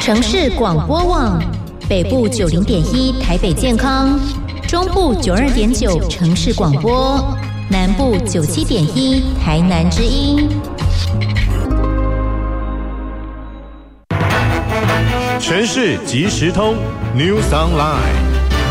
城市广播网，北部90.1台北健康，中部92.9城市广播，南部97.1台南之音。 城市即时通 News Online。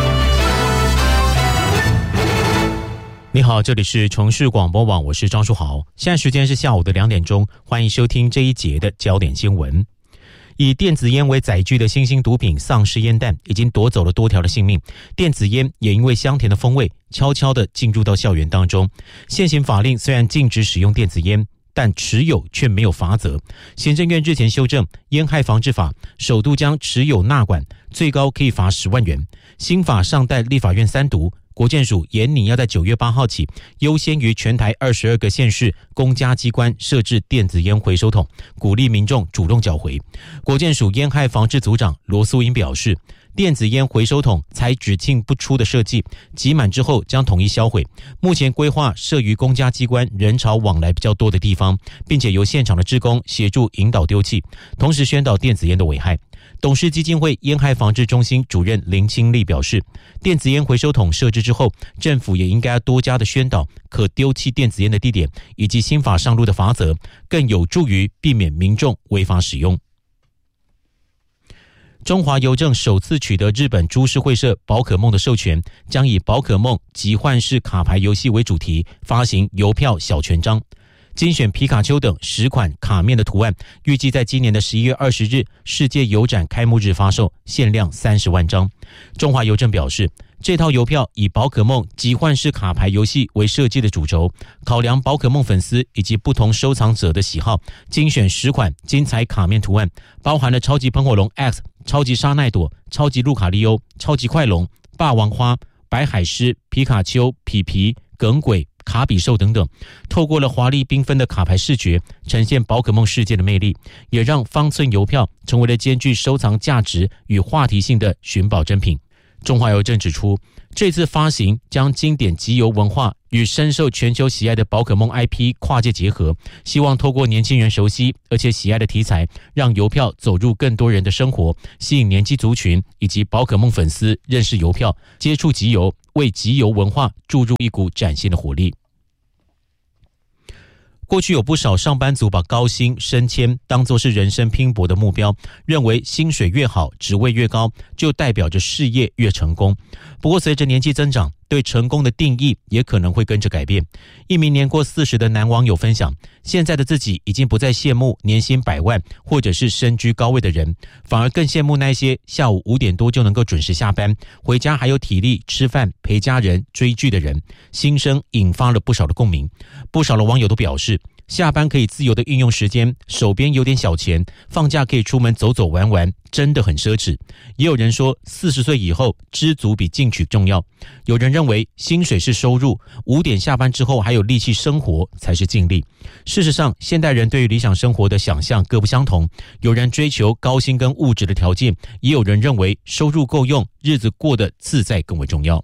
你好，这里是城市广播网，我是张书豪。现在时间是下午的2点钟，欢迎收听这一节的焦点新闻。以电子烟为载具的新兴毒品丧尸烟弹已经夺走了多条的性命，电子烟也因为香甜的风味悄悄地进入到校园当中。现行法令虽然禁止使用电子烟，但持有却没有罚则。行政院日前修正烟害防治法，首度将持有纳管，最高可以罚10万元。新法尚待立法院3读，国健署研拟要在9月8号起，优先于全台22个县市公家机关设置电子烟回收桶，鼓励民众主动缴回。国健署烟害防治组长罗素英表示，电子烟回收桶采只进不出的设计，集满之后将统一销毁。目前规划设于公家机关人潮往来比较多的地方，并且由现场的志工协助引导丢弃，同时宣导电子烟的危害。董事基金会烟害防治中心主任林清丽表示，电子烟回收桶设置之后，政府也应该多加的宣导可丢弃电子烟的地点，以及新法上路的罚则，更有助于避免民众违法使用。中华邮政首次取得日本株式会社宝可梦的授权，将以宝可梦集换式卡牌游戏为主题，发行邮票小权章，精选皮卡丘等10款卡面的图案，预计在今年的11月20日世界邮展开幕日发售，限量30万张。中华邮政表示，这套邮票以宝可梦集换式卡牌游戏为设计的主轴，考量宝可梦粉丝以及不同收藏者的喜好，精选10款精彩卡面图案，包含了超级喷火龙 X、超级沙奈朵、超级路卡利欧、超级快龙、霸王花、白海狮、皮卡丘、皮皮、耿鬼、卡比兽等等，透过了华丽缤纷的卡牌视觉，呈现宝可梦世界的魅力，也让方寸邮票成为了兼具收藏价值与话题性的寻宝珍品。中华邮政指出，这次发行将经典集邮文化与深受全球喜爱的宝可梦 IP 跨界结合，希望透过年轻人熟悉而且喜爱的题材，让邮票走入更多人的生活，吸引年轻族群以及宝可梦粉丝认识邮票，接触集邮，为集邮文化注入一股崭新的活力。过去有不少上班族把高薪升迁当作是人生拼搏的目标，认为薪水越好，职位越高，就代表着事业越成功。不过随着年纪增长，对成功的定义也可能会跟着改变。一名年过40的男网友分享，现在的自己已经不再羡慕年薪100万或者是身居高位的人，反而更羡慕那些下午5点多就能够准时下班，回家还有体力吃饭陪家人追剧的人。心声引发了不少的共鸣。不少的网友都表示，下班可以自由的运用时间，手边有点小钱，放假可以出门走走玩玩，真的很奢侈。也有人说40岁以后知足比进取重要。有人认为薪水是收入，5点下班之后还有力气生活才是尽力。事实上，现代人对于理想生活的想象各不相同，有人追求高薪跟物质的条件，也有人认为收入够用，日子过得自在更为重要。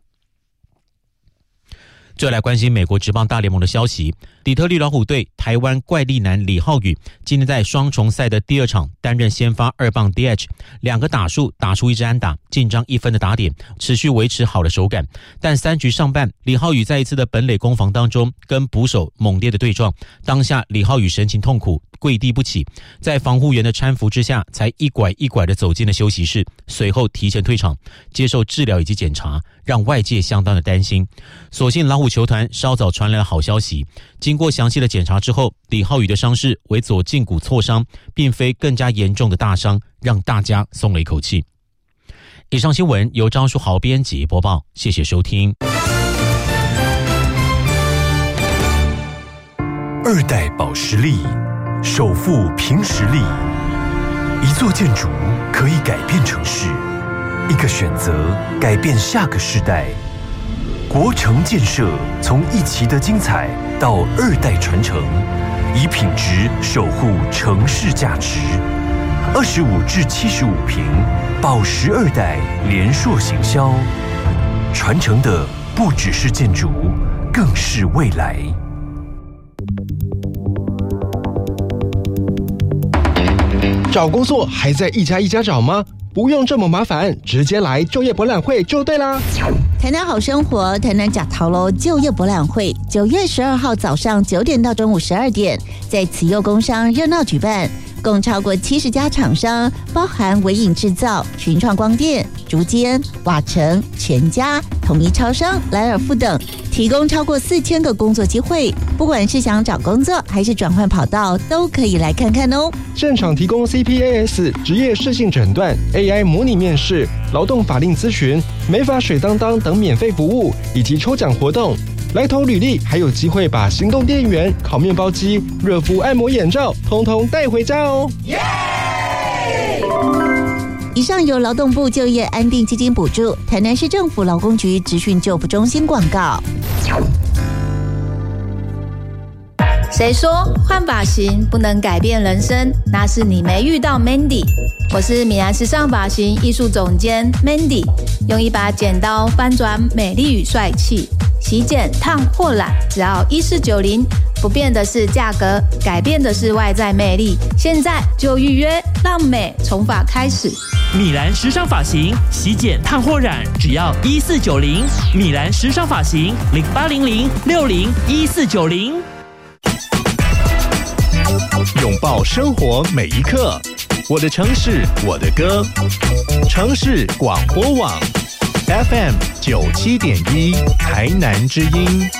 最后来关心美国职棒大联盟的消息，底特律老虎队台湾怪力男李浩宇今天在双重赛的第2场担任先发2棒 DH，2个打数打出1支安打，进账1分的打点，持续维持好的手感。但3局上半，李浩宇在一次的本垒攻防当中跟捕手猛烈的对撞，当下李浩宇神情痛苦，跪地不起，在防护员的搀扶之下，才一拐一拐的走进了休息室，随后提前退场接受治疗以及检查，让外界相当的担心。所幸老虎球团稍早传来了好消息，经过详细的检查之后，李浩宇的伤势为左胫骨挫伤，并非更加严重的大伤，让大家松了一口气。以上新闻由张书豪编辑播报，谢谢收听。 2代保时力，首富凭实力。一座建筑可以改变城市，一个选择改变下个世代。国城建设从1期的精彩到2代传承，以品质守护城市价值。25至75坪，保时2代联硕行销，传承的不只是建筑，更是未来。 找工作还在一家一家找吗？不用这么麻烦，直接来就业博览会就对啦。 台南好生活，台南假桃楼就业博览会，9月12号早上9点到中午12点，在慈幼工商热闹举办。共超过70家厂商，包含微影制造、群创光电、竹间、瓦城、全家、统一超商、莱尔富等，提供超过4000个工作机会。不管是想找工作还是转换跑道，都可以来看看哦。 现场提供 CPAS 职业适性诊断、AI 模拟面试、劳动法令咨询、美发水当当等免费服务，以及抽奖活动。来投履历，还有机会把行动电源、烤面包机、热敷按摩眼罩，通通带回家哦！ 以上由劳动部就业安定基金补助，台南市政府劳工局职训就服中心广告。 谁说换发型不能改变人生？那是你没遇到 Mandy。我是米兰时尚发型艺术总监 Mandy， 用一把剪刀翻转美丽与帅气，洗剪烫或染只要1490，不变的是价格，改变的是外在魅力。现在就预约，让美从发开始。 米兰时尚发型洗剪烫或染只要1490，米兰时尚发型0800601490。 拥抱生活每一刻，我的城市，我的歌。城市广播网 FM 97.1，台南之音。